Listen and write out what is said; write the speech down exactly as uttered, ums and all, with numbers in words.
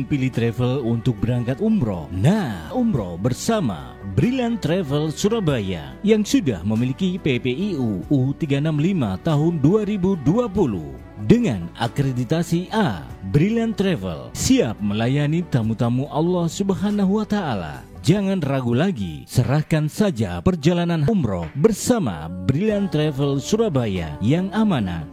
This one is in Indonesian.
pilih travel untuk berangkat umroh? Nah, umroh bersama Brilliant Travel Surabaya yang sudah memiliki P P I U U tiga enam lima tahun dua ribu dua puluh. Dengan akreditasi A, Brilliant Travel siap melayani tamu-tamu Allah Subhanahu wa Ta'ala. Jangan ragu lagi, serahkan saja perjalanan umroh bersama Brilliant Travel Surabaya yang amanah.